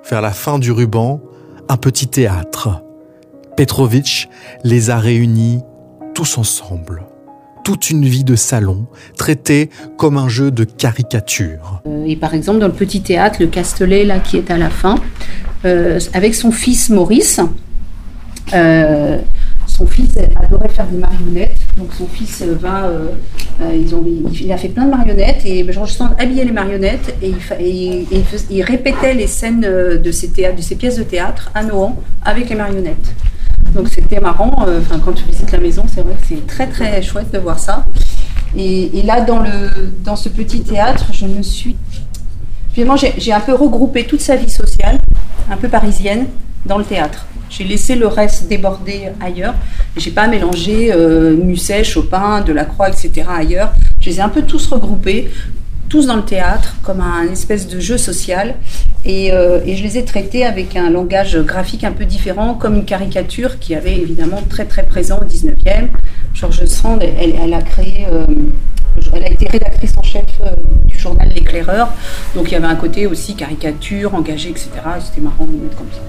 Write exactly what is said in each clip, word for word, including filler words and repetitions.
vers la fin du ruban, un petit théâtre. Petrovitch les a réunis tous ensemble. Toute une vie de salon, traitée comme un jeu de caricature. Et par exemple, dans le petit théâtre, le Castelet, là, qui est à la fin, euh, avec son fils Maurice, euh, son fils adorait faire des marionnettes. Donc son fils va, euh, euh, ils ont, il a fait plein de marionnettes et Georges Sand habillait les marionnettes et, il, fa, et, et il, fais, il répétait les scènes de ces, théâtres, de ces pièces de théâtre à Nohant avec les marionnettes. Donc c'était marrant, euh, quand tu visites la maison, c'est vrai que c'est très très chouette de voir ça. Et, et là, dans, le, dans ce petit théâtre, je me suis... Finalement, j'ai, j'ai un peu regroupé toute sa vie sociale, un peu parisienne, dans le théâtre. J'ai laissé le reste déborder ailleurs. Je n'ai pas mélangé euh, Musset, Chopin, Delacroix, et cetera ailleurs. Je les ai un peu tous regroupés, tous dans le théâtre, comme un espèce de jeu social. Et, euh, et je les ai traités avec un langage graphique un peu différent, comme une caricature qui avait évidemment très très présent au dix-neuvième. Georges Sand, elle, elle a créé, euh, elle a été rédactrice en chef euh, du journal L'Éclaireur, donc il y avait un côté aussi caricature, engagé, et cetera. C'était marrant de le mettre comme ça.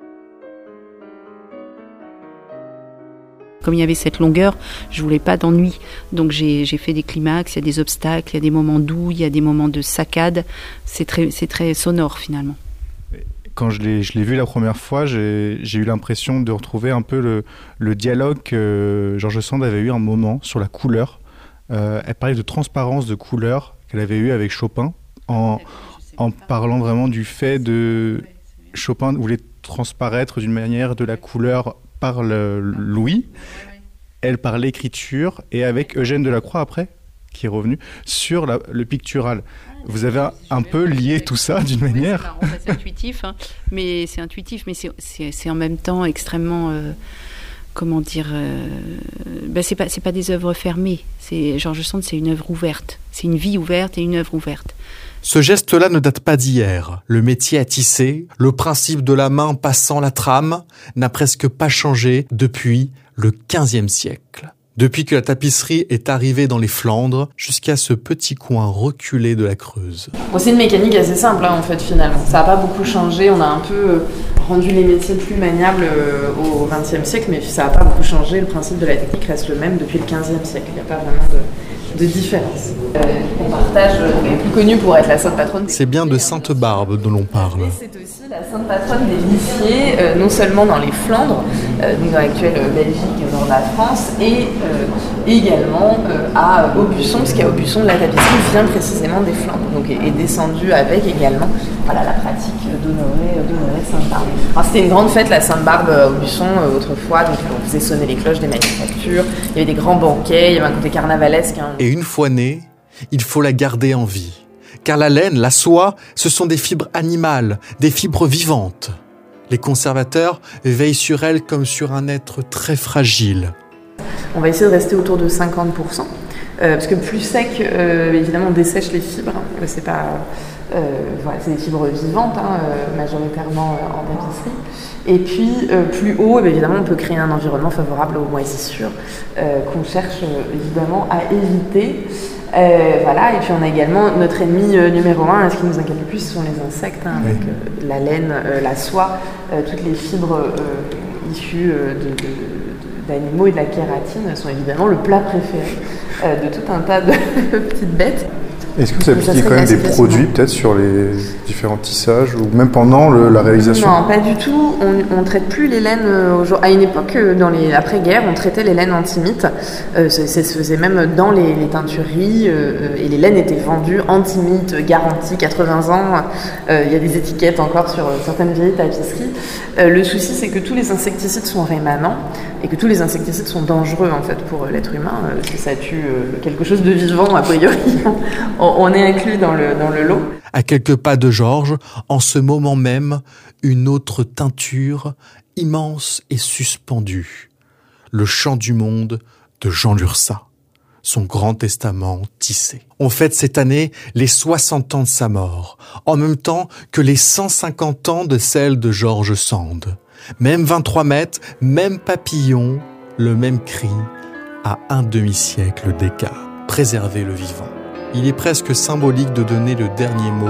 Comme il y avait cette longueur, je voulais pas d'ennui. Donc j'ai, j'ai fait des climax, il y a des obstacles, il y a des moments doux, il y a des moments de saccade. C'est très, c'est très sonore finalement. Quand je l'ai, je l'ai vu la première fois, j'ai, j'ai eu l'impression de retrouver un peu le, le dialogue que Georges Sand avait eu un moment sur la couleur. Euh, elle parlait de transparence de couleur qu'elle avait eu avec Chopin, en, en parlant vraiment du fait de... Chopin voulait transparaître d'une manière de la couleur par le l'ouïe, elle par l'écriture, et avec Eugène Delacroix après, qui est revenu, sur la, le pictural. Vous avez un, un peu lié tout ça d'une manière. C'est, c'est intuitif, hein, mais c'est intuitif, mais c'est, c'est, c'est en même temps extrêmement, euh, comment dire, euh, ben c'est pas c'est pas des œuvres fermées. C'est Georges Sand, c'est une œuvre ouverte, c'est une vie ouverte et une œuvre ouverte. Ce geste-là ne date pas d'hier. Le métier à tisser, le principe de la main passant la trame, n'a presque pas changé depuis le quinzième siècle. Depuis que la tapisserie est arrivée dans les Flandres, jusqu'à ce petit coin reculé de la Creuse. Bon, c'est une mécanique assez simple, hein, en fait, finalement. Ça n'a pas beaucoup changé. On a un peu rendu les métiers plus maniables au vingtième siècle, mais ça n'a pas beaucoup changé. Le principe de la technique reste le même depuis le quinzième siècle. Il n'y a pas vraiment de... de différence. Euh, on partage, elle est plus connue pour être la sainte patronne. C'est bien de Sainte-Barbe dont l'on parle. Et c'est aussi la sainte patronne des lissiers, euh, non seulement dans les Flandres, euh, donc dans l'actuelle Belgique, nord de la France, et euh, également euh, à Aubusson, parce qu'à Aubusson, la tapisserie vient précisément des Flandres, donc est, est descendue avec également voilà, la pratique d'honorer, d'honorer Sainte-Barbe. Alors, c'était une grande fête, la Sainte-Barbe à Aubusson, euh, autrefois, donc on faisait sonner les cloches des manufactures, il y avait des grands banquets, il y avait un côté carnavalesque. Hein. Et une fois née, il faut la garder en vie. Car la laine, la soie, ce sont des fibres animales, des fibres vivantes. Les conservateurs veillent sur elle comme sur un être très fragile. On va essayer de rester autour de cinquante pour cent, euh, parce que plus sec, euh, évidemment, on dessèche les fibres. C'est pas, euh, voilà, c'est des fibres vivantes, hein, euh, majoritairement euh, en tapisserie. Et puis, euh, plus haut, eh évidemment, on peut créer un environnement favorable aux moisissures euh, qu'on cherche euh, évidemment à éviter. Euh, voilà, et puis on a également notre ennemi euh, numéro un, ce qui nous inquiète le plus, ce sont les insectes, hein, avec euh, la laine, euh, la soie, euh, toutes les fibres euh, issues euh, de, de, de, d'animaux et de la kératine sont évidemment le plat préféré euh, de tout un tas de petites bêtes. Est-ce que vous appliquez quand même des produits peut-être sur les différents tissages ou même pendant le, la réalisation? Non, pas du tout. On ne traite plus les laines. Euh, à une époque, dans les après-guerre, on traitait les laines antimites. Euh, ça, ça se faisait même dans les, les teintureries euh, et les laines étaient vendues antimites, garantie quatre-vingts ans. Euh, il y a des étiquettes encore sur certaines vieilles tapisseries. Euh, le souci, c'est que tous les insecticides sont rémanents et que tous les insecticides sont dangereux en fait pour l'être humain. Euh, si ça tue euh, quelque chose de vivant, a priori, on est inclus dans le, dans le lot. À quelques pas de Georges, en ce moment même, une autre teinture immense et suspendue. Le chant du monde de Jean Lurçat, son grand testament tissé. On fête cette année les soixante ans de sa mort, en même temps que les cent cinquante ans de celle de Georges Sand. Même vingt-trois mètres, même papillon, le même cri, à un demi-siècle d'écart. Préserver le vivant. Il est presque symbolique de donner le dernier mot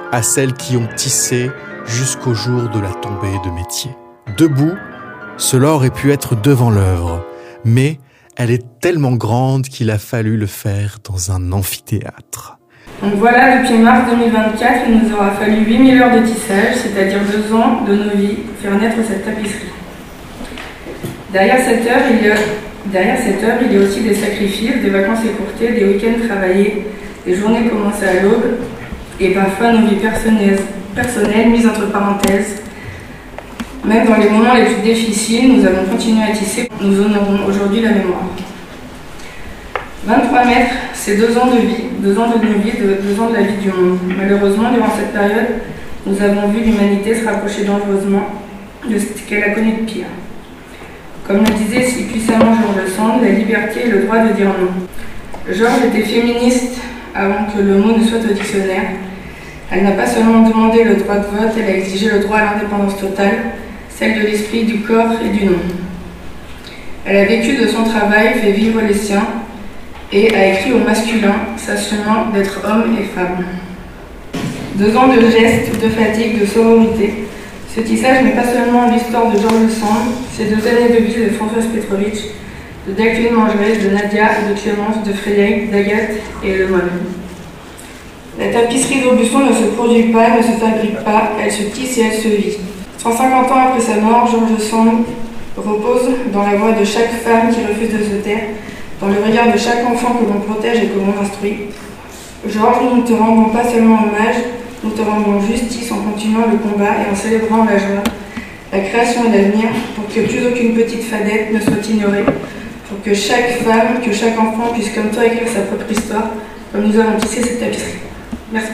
à celles qui ont tissé jusqu'au jour de la tombée de métier. Debout, cela aurait pu être devant l'œuvre, mais elle est tellement grande qu'il a fallu le faire dans un amphithéâtre. Donc voilà, depuis mars deux mille vingt-quatre, il nous aura fallu huit mille heures de tissage, c'est-à-dire deux ans de nos vies, pour faire naître cette tapisserie. Derrière cette heure, il y a, derrière cette heure, il y a aussi des sacrifices, des vacances écourtées, des week-ends travaillés, des journées commencées à l'aube, et parfois nos vies personnelles, personnelles mises entre parenthèses. Même dans les moments les plus difficiles, nous avons continué à tisser. Nous honorons aujourd'hui la mémoire. vingt-trois mètres, c'est deux ans de vie, deux ans de nos vies, deux ans de la vie du monde. Malheureusement, durant cette période, nous avons vu l'humanité se rapprocher dangereusement de ce qu'elle a connu de pire. Comme le disait si puissamment George Sand, la liberté et le droit de dire non. Georges était féministe avant que le mot ne soit au dictionnaire. Elle n'a pas seulement demandé le droit de vote, elle a exigé le droit à l'indépendance totale, celle de l'esprit, du corps et du nom. Elle a vécu de son travail, fait vivre les siens, et a écrit au masculin, s'assumant d'être homme et femme. Deux ans de gestes, de fatigue, de sororité. Ce tissage n'est pas seulement l'histoire de George Sand, c'est deux années de vie de Françoise Petrovitch, de Delphine Mangerès, de Nadia, de Clémence, de Frédéric, d'Agathe et de moi-même. La tapisserie d'Aubusson ne se produit pas, ne se fabrique pas, elle se tisse et elle se vit. cent cinquante ans après sa mort, George Sand repose dans la voix de chaque femme qui refuse de se taire, dans le regard de chaque enfant que l'on protège et que l'on instruit. Georges, nous ne te rendons pas seulement hommage, nous te rendons justice en continuant le combat et en célébrant la joie, la création et l'avenir, pour que plus aucune petite fadette ne soit ignorée, pour que chaque femme, que chaque enfant puisse comme toi écrire sa propre histoire, comme nous avons tissé cette tapisserie. Merci.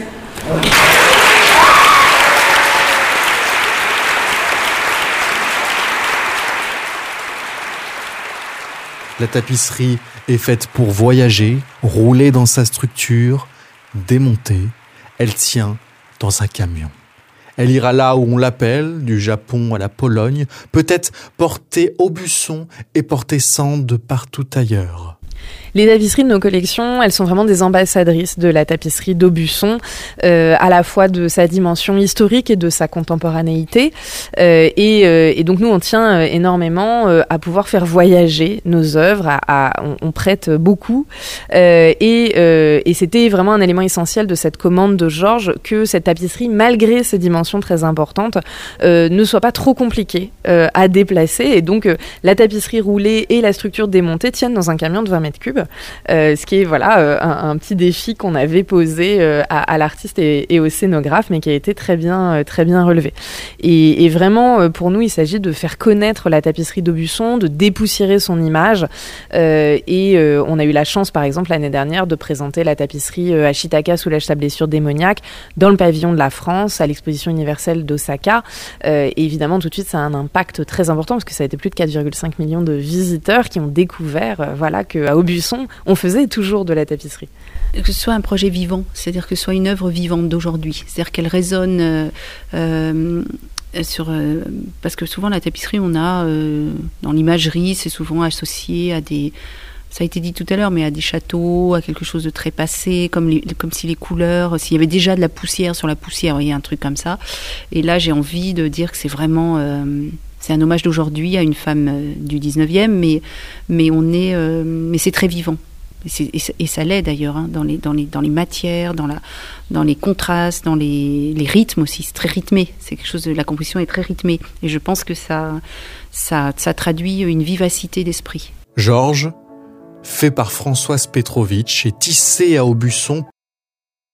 La tapisserie est faite pour voyager, rouler dans sa structure, démonter. Elle tient dans un camion. Elle ira là où on l'appelle, du Japon à la Pologne, peut-être porter Aubusson et porter Sand de partout ailleurs. Les tapisseries de nos collections, elles sont vraiment des ambassadrices de la tapisserie d'Aubusson, euh, à la fois de sa dimension historique et de sa contemporanéité. Euh, et, euh, et donc nous, on tient énormément euh, à pouvoir faire voyager nos œuvres. À, à, on, on prête beaucoup. Euh, et, euh, et c'était vraiment un élément essentiel de cette commande de Georges que cette tapisserie, malgré ses dimensions très importantes, euh, ne soit pas trop compliquée euh, à déplacer. Et donc euh, la tapisserie roulée et la structure démontée tiennent dans un camion de vingt mètres cubes. Euh, ce qui est voilà euh, un, un petit défi qu'on avait posé euh, à, à l'artiste et, et au scénographe, mais qui a été très bien, euh, très bien relevé. Et, et vraiment, euh, pour nous, il s'agit de faire connaître la tapisserie d'Aubusson, de dépoussiérer son image. Euh, et euh, on a eu la chance, par exemple, l'année dernière, de présenter la tapisserie euh, Ashitaka soulage sa blessure démoniaque dans le pavillon de la France, à l'exposition universelle d'Osaka. Euh, et évidemment, tout de suite, ça a un impact très important, parce que ça a été plus de quatre virgule cinq millions de visiteurs qui ont découvert euh, voilà, qu'à Aubusson, on faisait toujours de la tapisserie. Que ce soit un projet vivant, c'est-à-dire que ce soit une œuvre vivante d'aujourd'hui, c'est-à-dire qu'elle résonne euh, euh, sur... Euh, parce que souvent la tapisserie, on a, euh, dans l'imagerie, c'est souvent associé à des... Ça a été dit tout à l'heure, mais à des châteaux, à quelque chose de très passé, comme, les, comme si les couleurs, s'il y avait déjà de la poussière sur la poussière, vous voyez, un truc comme ça. Et là, j'ai envie de dire que c'est vraiment... Euh, c'est un hommage d'aujourd'hui à une femme euh, du dix-neuvième, mais, mais, on est, euh, mais c'est très vivant. Et, c'est, et, et ça l'est d'ailleurs, hein, dans, les, dans, les, dans les matières, dans, la, dans les contrastes, dans les, les rythmes aussi. C'est très rythmé. C'est quelque chose de, la composition est très rythmée. Et je pense que ça, ça, ça traduit une vivacité d'esprit. Georges, fait par Françoise Petrovitch et tissé à Aubusson